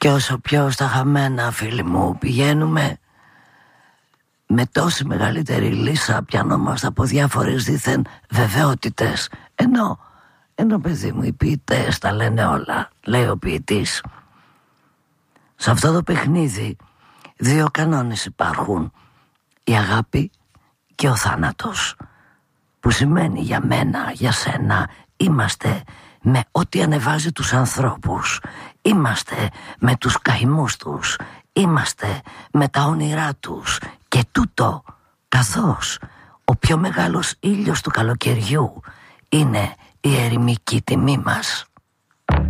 Και όσο πιο στα χαμένα, φίλοι μου, πηγαίνουμε, με τόση μεγαλύτερη λύσα πιανόμαστε από διάφορες δίθεν βεβαιότητες. Ενώ παιδί μου, οι ποιητές τα λένε όλα, λέει ο ποιητής. Σε αυτό το παιχνίδι 2 κανόνες υπάρχουν: η αγάπη και ο θάνατος. Που σημαίνει για μένα, για σένα, είμαστε με ό,τι ανεβάζει τους ανθρώπους. Είμαστε με τους καημούς τους. Είμαστε με τα όνειρά τους. Και τούτο καθώς ο πιο μεγάλος ήλιος του καλοκαιριού είναι η ερημική τιμή μας.